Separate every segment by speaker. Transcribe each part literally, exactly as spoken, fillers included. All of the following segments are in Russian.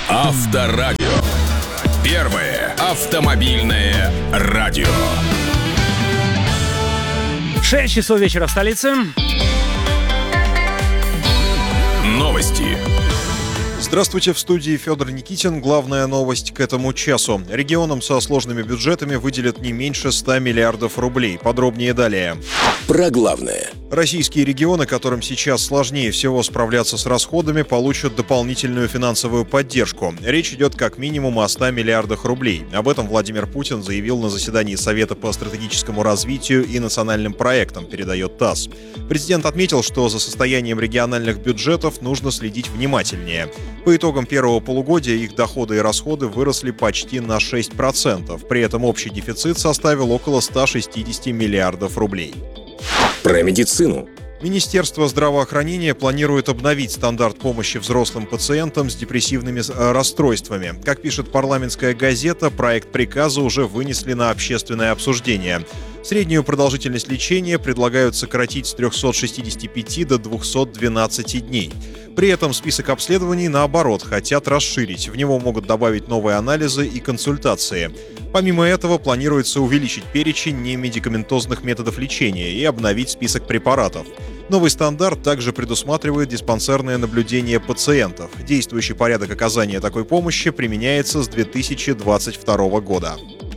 Speaker 1: Авторадио. Первое автомобильное радио.
Speaker 2: шесть часов вечера в столице.
Speaker 1: Новости.
Speaker 3: Здравствуйте, в студии Федор Никитин. Главная новость к этому часу. Регионам со сложными бюджетами выделят не меньше ста миллиардов рублей. Подробнее далее.
Speaker 1: Про главное.
Speaker 3: Российские регионы, которым сейчас сложнее всего справляться с расходами, получат дополнительную финансовую поддержку. Речь идет как минимум о ста миллиардах рублей. Об этом Владимир Путин заявил на заседании Совета по стратегическому развитию и национальным проектам, передает ТАСС. Президент отметил, что за состоянием региональных бюджетов нужно следить внимательнее. По итогам первого полугодия их доходы и расходы выросли почти на шесть процентов. При этом общий дефицит составил около ста шестидесяти миллиардов рублей.
Speaker 1: Про медицину.
Speaker 3: Министерство здравоохранения планирует обновить стандарт помощи взрослым пациентам с депрессивными расстройствами. Как пишет парламентская газета, проект приказа уже вынесли на общественное обсуждение. Среднюю продолжительность лечения предлагают сократить с трёхсот шестидесяти пяти до двухсот двенадцати дней. При этом список обследований, наоборот, хотят расширить. В него могут добавить новые анализы и консультации. Помимо этого, планируется увеличить перечень немедикаментозных методов лечения и обновить список препаратов. Новый стандарт также предусматривает диспансерное наблюдение пациентов. Действующий порядок оказания такой помощи применяется с две тысячи двадцать второго года.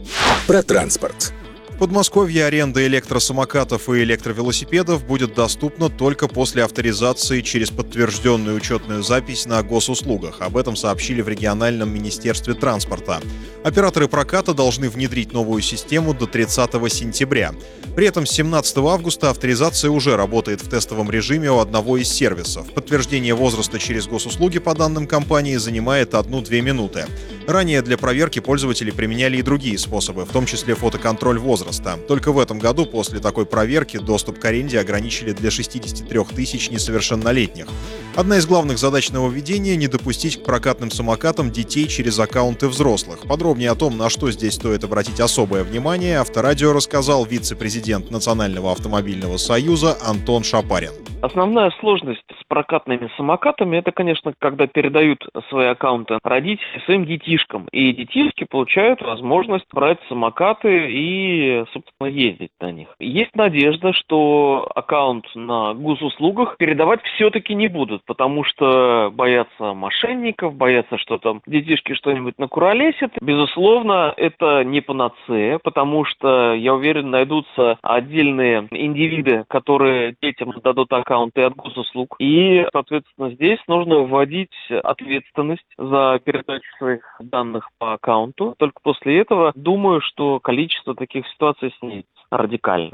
Speaker 1: Про транспорт.
Speaker 3: В Подмосковье аренда электросамокатов и электровелосипедов будет доступна только после авторизации через подтвержденную учетную запись на госуслугах. Об этом сообщили в региональном министерстве транспорта. Операторы проката должны внедрить новую систему до тридцатого сентября. При этом с семнадцатого августа авторизация уже работает в тестовом режиме у одного из сервисов. Подтверждение возраста через госуслуги, по данным компании, занимает одну-две минуты. Ранее для проверки пользователи применяли и другие способы, в том числе фотоконтроль возраста. Только в этом году после такой проверки доступ к аренде ограничили для шестидесяти трёх тысяч несовершеннолетних. Одна из главных задач нововведения — не допустить к прокатным самокатам детей через аккаунты взрослых. Подробнее о том, на что здесь стоит обратить особое внимание, Авторадио рассказал вице-президент Национального автомобильного союза Антон Шапарин.
Speaker 4: Основная сложность с прокатными самокатами — это, конечно, когда передают свои аккаунты родители своим детишкам. И детишки получают возможность брать самокаты и, собственно, ездить на них. Есть надежда, что аккаунт на госуслугах передавать все-таки не будут, потому что боятся мошенников, боятся, что там детишки что-нибудь накуролесят. Безусловно, это не панацея, потому что, я уверен, найдутся отдельные индивиды, которые детям дадут аккаунты от госуслуг. И, соответственно, здесь нужно вводить ответственность за передачу своих данных по аккаунту. Только после этого, думаю, что количество таких ситуаций снизится радикально.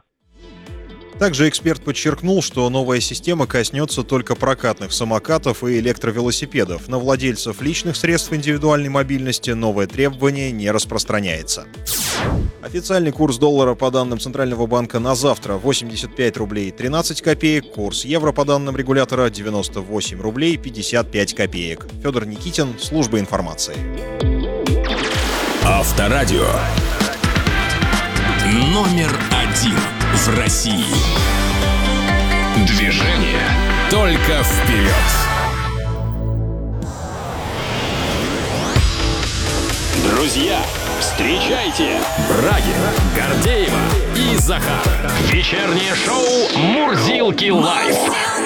Speaker 3: Также эксперт подчеркнул, что новая система коснется только прокатных самокатов и электровелосипедов. На владельцев личных средств индивидуальной мобильности новое требование не распространяется. Официальный курс доллара по данным Центрального банка на завтра восемьдесят пять рублей тринадцать копеек, курс евро по данным регулятора девяносто восемь рублей пятьдесят пять копеек. Федор Никитин, служба информации.
Speaker 1: Авторадио. Номер один в России. Движение только вперед. Друзья, встречайте Брагина, Гордеева и Захара. Вечернее шоу «Мурзилки лайф».